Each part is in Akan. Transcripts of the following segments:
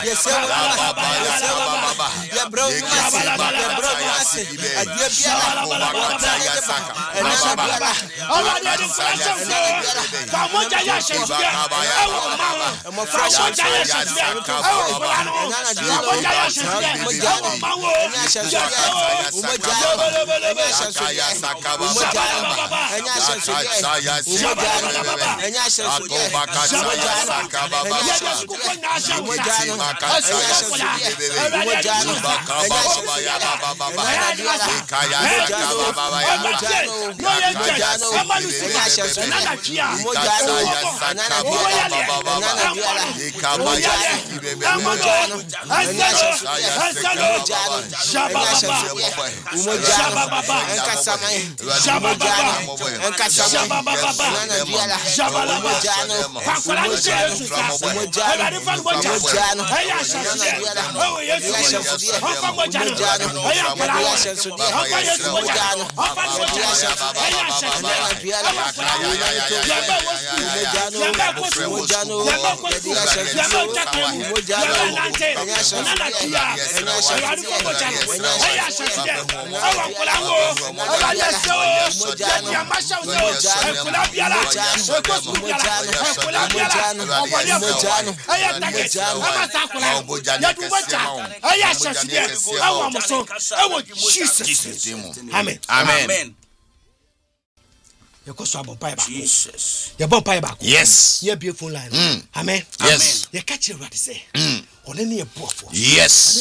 Yes, Amen. Jesus. Your bomb pipe back. Yes. Your beautiful line. Amen. Yes. You catch your right say. On any powerful. Yes.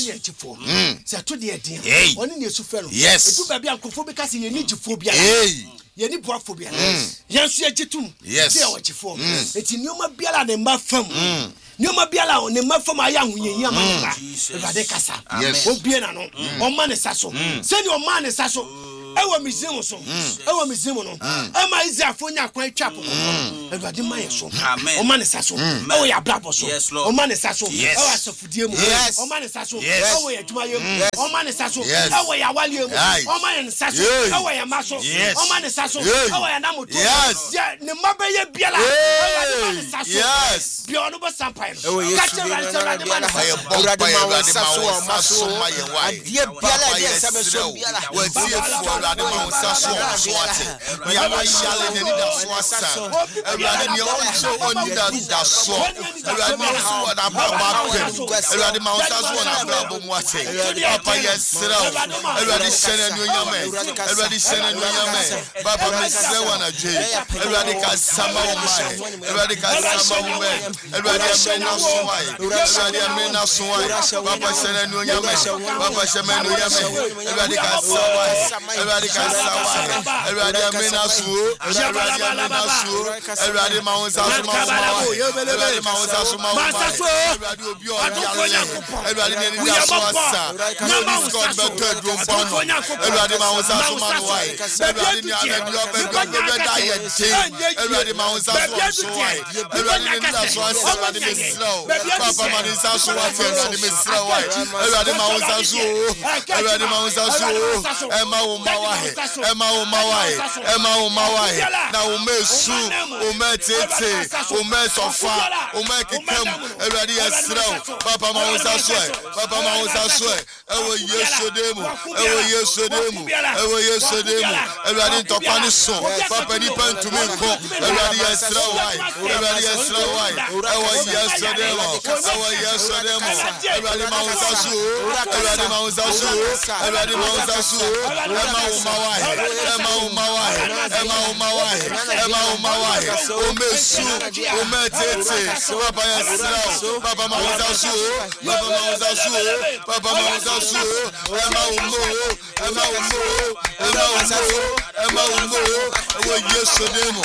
Say to the idea. On any suffer. Yes. It will be uncomfortable because you need to phobia. You need phobia. Yes, you jitum. Yes. They are what you form. It's in Numa Biala and Mafam. Numa Biala on the Mafam Ayam Yamma. Radekasa. Yes. Obiano. On man is sasso. Send your man is sasso. Ewa mizimu so. Ewa mizimu no. Ema izi afonya kwa chapo. Everybody mind so. O man is sasso. Ewa ya brabo so. O man is sasso. Ewa sofudie mu. O man is sasso. Ewa ya juma yemu. O man is sasso. Ewa ya wali yemu. O man is sasso. Ewa ya maso. O man is sasso. Ewa ya namoto. Ya ne mabaye biala. Ewa man is sasso. Yes. Biano bo sampai. Kache rante man is sasso. Urade ma sasso o maso. Adie biala de sabe so biala. Everybody man sasso swate. We are yale ne da swasa. Everybody me on so on da so. Everybody man so na baba. Everybody man sasso na baba mwate. Papa yesra. Everybody shene no yame. Everybody shene no yame. Papa me sre wana je. Everybody ka sama o mai. Everybody ka sama o mai. Everybody me na so wai. Everybody me na so wai. Papa shene no yame. Papa shene no yame. Everybody ka sama. Everybody can say, everybody amena su, everybody amena su, everybody maunza su maunza, everybody maunza su maunza, everybody obi obi, everybody neni da su asa, everybody God better do one, everybody maunza su maunza, everybody ni ame bi da ye, everybody maunza su maunza, everybody neni da su asa, everybody me slow, Papa mani sa su asa, everybody me slow, everybody maunza su, everybody maunza su, Emma umawahe, Emma umawahe, na umesu, umetete, umesofa, umekikam, everybody esrau, Papa maunza swe, Papa maunza swe, ewe yesu demu, everybody topani son, Papa ni pentu minko, everybody esrau wai, ewe yesu demu, everybody maunza su, everybody maunza su, Emma umawahe, umesu, umetete, Papa yesrau, Papa maunza su, Emma umo, ewe yesu demo,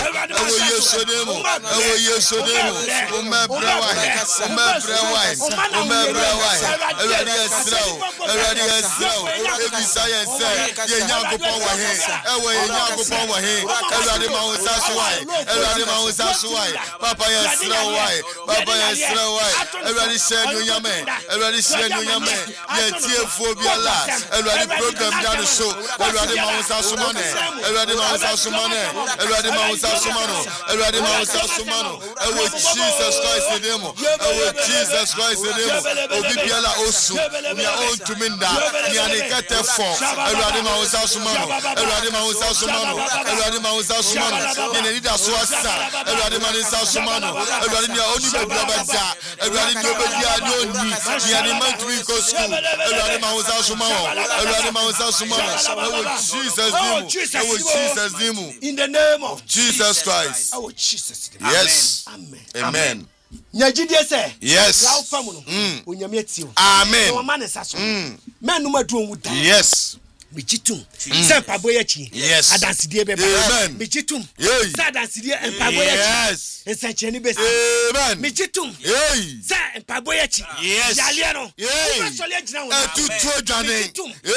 umebrewahe, everybody slow. Everybody is slow. Every science say, yeah, young go power here. Everybody young go power here. Everybody man was why. Everybody man was why. Papa is slow why. Papa is slow why. Everybody say new yame. Everybody say new yame. Yeah, tear phobia last. Everybody program down the show. Everybody man was money. Everybody man was money. Everybody man was money. Everybody man was money. Jesus Christ in them. Jesus Christ in them. Obibiala osu. We are on to minda. We are the cat for. Everybody man was money. Everybody man was money. Everybody man was money. In the leader swasta. Everybody man is money. Everybody near only the brother. Everybody nobody are only. We are the man to go school. Everybody man was money. Everybody man was money. Jesus name. In the name of Jesus Christ. Oh Jesus. Yes. Amen. Amen. Nyajidie say. Yes. Onyame etio. Amen. No man is aso. Men no madu wuta. Yes. Michitum. Say paboyachi. Yes. Adansidie beba. Amen. Michitum. Say adansidie paboyachi. Yes. Ensancheni besi. Amen. Michitum. Say paboyachi. Yes. Yalia no. Hey. Tutu jane.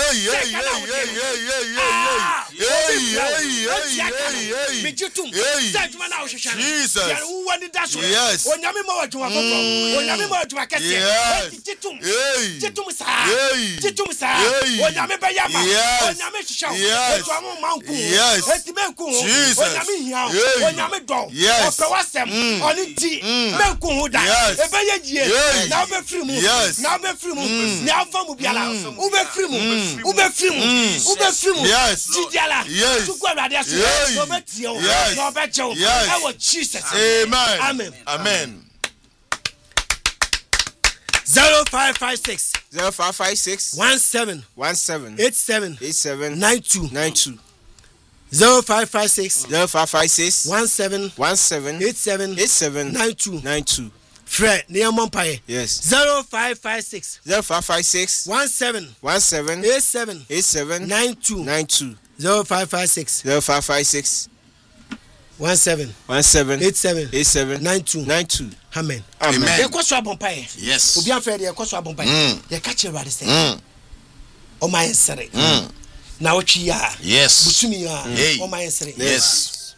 Michitum. Say juma na ohwehwe. Jesus. Ya wo wani daso. Yes. Onyame ma wadwuma kokoro. Onyame ma wadwuma kese. Michitum. Michitum sa. Michitum sa. Onyame be yama. Onyame hihya. Etuamu manku. Etimenku. Onyame hia. Onyame do. Opewasem. Oni ti. Menku hu da. Ebe yeye. Na be free mu. Na be free mu. Na afamu biala. Ube free mu. Ube free mu. Ube free mu. Jidiala. Tuku awade aso. No be tie o. No be je o. Ewo Jesus. Amen. Amen. Amen. 0556 17 87 92 0556 17 87 92 Fred Niamompaye. Yes. 0556 17 87 92 0556 17 87 92 Amen. Amen. Ye kwaso abompaye. Yes. Obi afre de ye kwaso abompaye. Ye ka che Awurade say. O ma yensere. Na otwi ya. Yes. Busumi ya. O ma yensere. Yes.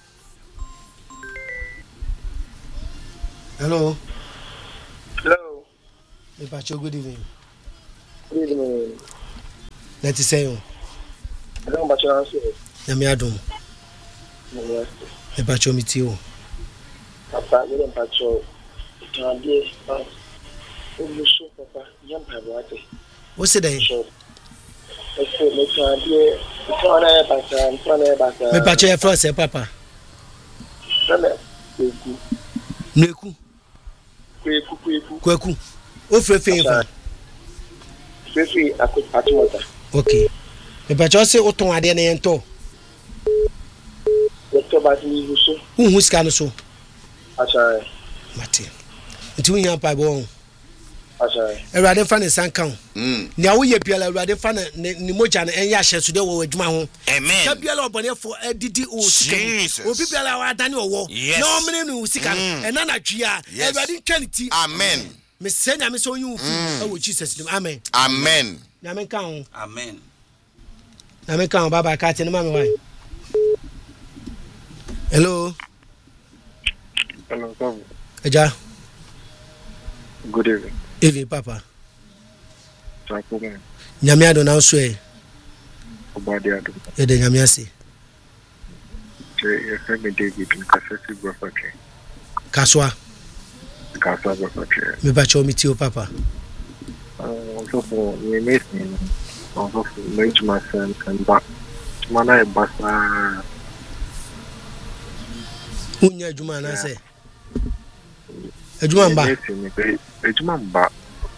Hello. Hello. Good evening. Good evening. Let's say you. I don't want to answer. Yami adom. Yes. E ba cho miti o. Papa, you don't patrol. Tandie, but you show Papa, young Pabate. What's the day? I said, me tandie, me pacho e first Papa. Neku. Kweku. O frefe fa. Frefe atumota. Okay. Me pacho se o ton ade na yento. Doctor Batini Huso. Hu sika no so. Achai. Mate. Nti wi yan pa bo. Achai. Ewrade fa ne sankan. Nia wo ye biala ewrade fa ne moja na enya hye so de wo adwuma ho. Amen. Ka biala obonefo edidi o sika. Obi biala wa adane owo. Na omene no sika. Ena na twia. Ewrade twaniti. Amen. Me senya me so yu fu. Ewo Jesus name. Amen. Amen. Na me kan ho. Amen. Na me kan baba ka te ne ma me wan. Hello. Hello, Papa. Eja. Good evening. Evening, Papa. Thank you. Nyame ado na so e. Obadi ado. E de nyame ase. Je me David in Kasasi Brofake. Kaswa. Kaswa Brofake. Me ba cho mi ti o Papa. So for me me also for make my son and back. Mana e basa. Unya adwuma na se. Adwuma mba. Adwuma mba.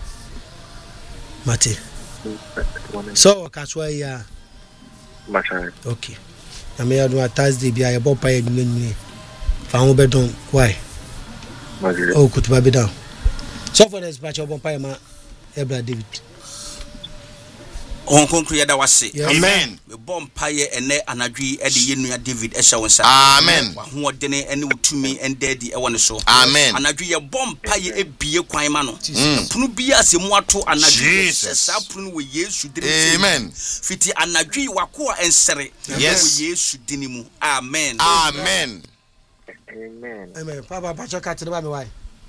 Mate. So kaswa ya. Masha. Okay. Na me adwuma Thursday bia ye bo pa ye dwuma fa ho bedon why? Mazile. Oh kutuba be down. So for this batch of bo pa ma Ebra David. On concrete yada wase. Amen. Me bom paye ene anadwi e de yenua David e hye wonsa. Amen. Wa ho odene ene utumi endedi e wone so. Amen. Anadwi ye bom paye ebie kwan ma no. Punu bia asemu ato anadwi sa punu we Yesu dini. Amen. Fiti anadwi wako ensere. Yes. We Yesu dini mu. Amen. Amen. Amen. Amen. Papa Pacho Kat ba me why?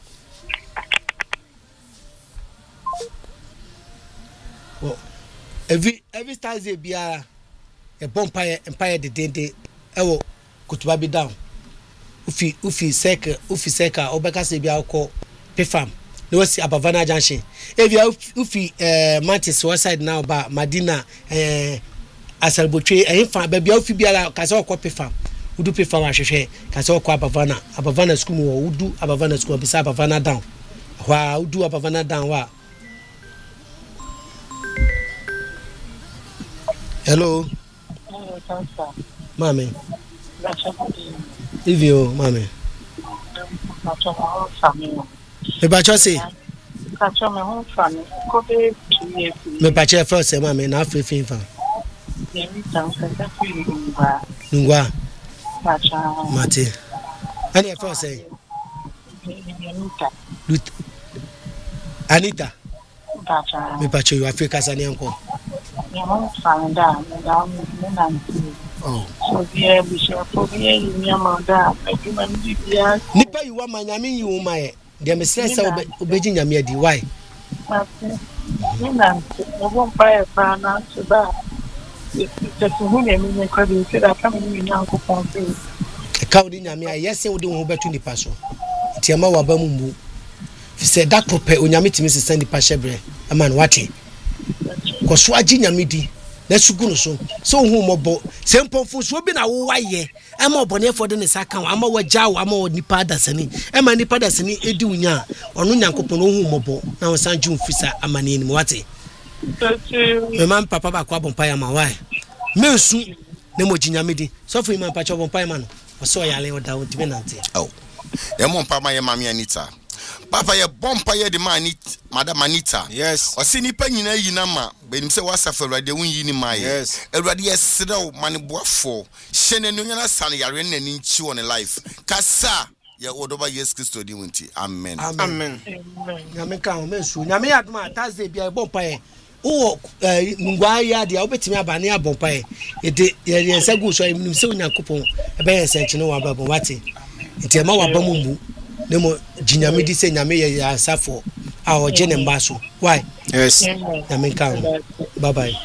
Well, every Thursday biara a bonfire empire the dende ewo kutuba be down. Ufi seka obeka se bia ko pefam. No wasi Abavana Junction. If you ufi Manchester side now ba Madina Asalbotwe fa ba bia ufi biara kasa ko pefam. Udu pefam ahwehwe kasa ko Abavana school wo udu Abavana school bisa Abavana down. Wa udu Abavana down wa. Hello. Mami. Ivio, mami. Me bacho se. Me bacho first say mami na afefe fa. Ngwa. Mate. Ani first say. Anita. Me bacho you Africa sani anko. Oh. So yeah, we shall probably Nipa you want my nyame you my dem say obeji nyame adi why? I won't buy a banana to that. Just who name me credit said I come in now for phone. Account nyame yes we dey ho betu nipa so. Tiama wa ba mumbu. Fi say that proper onyame timi se send nipa shebre. Man wati. Koso agi nyame di na sugu no so hu mobo sempofo so bi na wo waye e ma obonefo de ne saka ama wagya wo ama nipa dasani e ma nipa dasani edi unya ono nyankopon no hu mobo na wo san ju mfisa amane ni wate me man papa ba kwa bompa ya ma why me su ne mo ginyame di so fu man pa cho bompa ya ma no so ya le oda wo tibe nante oh e mo mpa ma ye mama Anita Papa ye bompa ye de Madam Anita. Yes. O se nipa nyina yi na ma, benim se wasafa Awurade won yi ni ma ye. Yes. Awurade ye serew maneboafo. Hyene no nyana san yare na ni nchi won life. Kasa ye odoba Yesu Kristo di wonti. Amen. Amen. Nyame ka o mesu. Nyame aduma Thursday bia bompa ye. Wo ngwa ya de obetimi abane abompa ye. Ede ye nsagu so nim se Onyankopon e be ye senche no wa babo wate. Nti ma wa bamumbu. Nemo jinyame di se nyame ye asafo a o je ne mbaso why yes nyame kan bye bye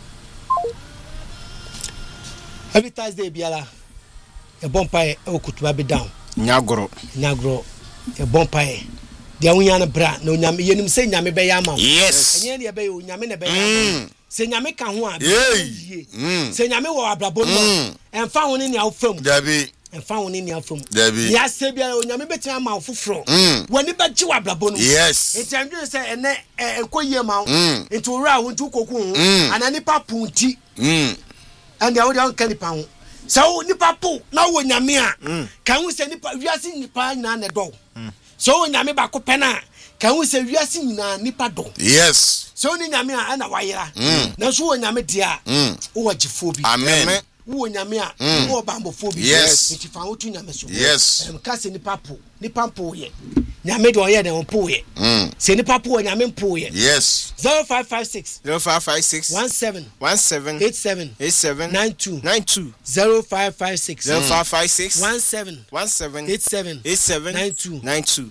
every Thursday biala e bompa e okutuba be down nyagoro e bompa e dia wunya na bra na nyame yenim se nyame be ya ma yes enye ne be yo nyame ne be ya ma se nyame kan ho a se nyame wo abrabo no emfa ho ne ne awfam dabi emfa woni ni afom dabi ya se bia onyame betin ama ofoforo woni beji wa blabo no yes entandwe se ene enkoyie ma enti owura ho ntu koku ho anani papu nti ande awodi an kanipa ho so nipa pu na wo nyame a kan wo se nipa wiase nipa nyina ne do so nyame ba ko pena kan wo se wiase nyina nipa do yes so ni nyame a ana wayera na so wo nyame dia wo wagifo bi amen wo nyame a wo bambofo bi yes enti fa wo tu nyame so yes kase ni papo ye nyame de oye de onpo ye se ni papo nyame mpo ye yes 0556 17 87 92 0556 17 87 92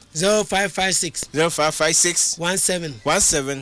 0556 17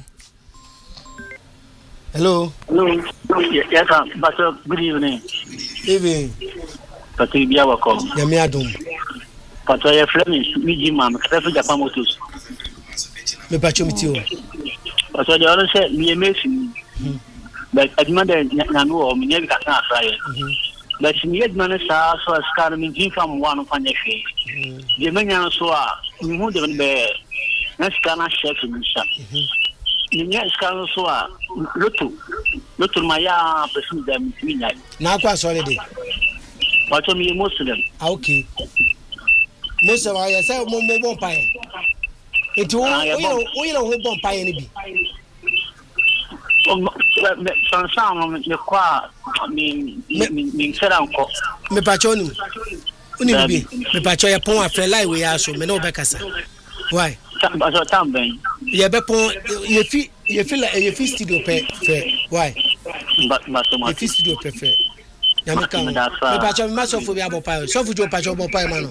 Hello. Yes, but good evening. Evening. Patibia welcome. Nyame adom. Pato ye Flemish, mi mam, Kefe Japan Motors. Me pacho mitio. Pato de ono se mi emesi. But adima de na no o mi nyɛ ka kan asaye. But mi adima ne sa so scar mi jin fam one fa nyehwe. De menya so a mi hu de be na scar na chef mi sa. Ninya scar so a lotu maya person da mi nyai. Na kwa so de. Pato mi Muslim. Ah okay. Muslim ya say mo bon pae. Enti wo ho bon pae ni bi. Sansan me kwa me seranko. Me pacho ni. Uni bi. Me pacho ya pon afre lai we aso me no be kasa. Why? Baso tamben. Ye be pon ye fi studio pe why? Baso ma. Ye fi studio pe fe. Ya me kan. Me pacho me maso fo bi abopa. So fu jo pacho abopa ma no.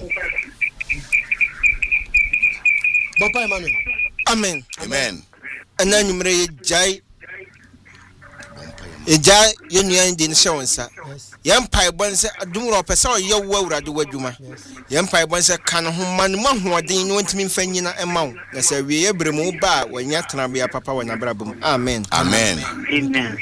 Bopa ma no. Amen. Amen. Ana nyumre jai eja yenua ndi ne hyewonsa yempai bonse adumro pese o ye wo awurade wadwuma yempai bonse kan ho man mo ahoden ne wontimi mfa nyina emawo na se wie ebremu ba wanya tenabia papa wanya brabum amen Amen. Amen.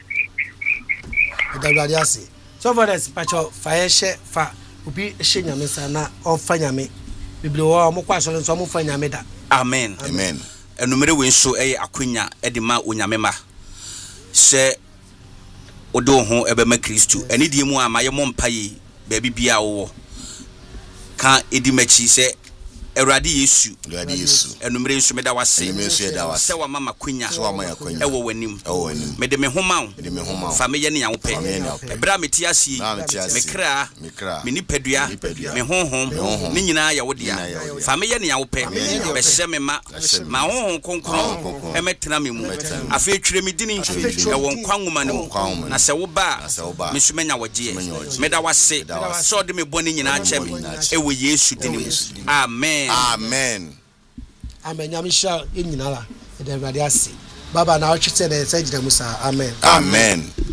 Edawade ase. So for this pacho fa fa obi hye nyame sa na onfa nyame bibli wo mo kwa so nso mo fa nyame da. Amen. Amen. Enumere we nso akwanya de ma onyame ma se odo ho ebema Kristo eni die mu amaye mo mpaye ba bibia wo ka edi machi se Awurade Yesu enumere nso meda wase se wa mama kwanya ewo wanim mede me homa wo fa me ye ne yawo pe ebra meti ase me kra me nipadua me honhom ne nyina ya wodea fa me ye ne yawo pe be hye me ma honhom konkron emetena me mu afa twire me dini ewo nkwa nwoma ne mu na se wo ba me so menya wogye meda wase so de me boni nyina chem ewo Yesu dini amen. Amen. Amen. Nyamisha enyinala. Edawade ase. Baba na ochite na se gida musa. Amen. Amen.